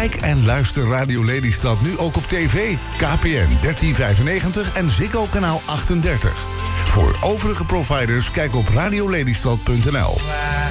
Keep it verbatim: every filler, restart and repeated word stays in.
Kijk en luister Radio Lelystad nu ook op tv. K P N dertien vijfennegentig en Ziggo kanaal achtendertig. Voor overige providers kijk op radiolelystad punt n l.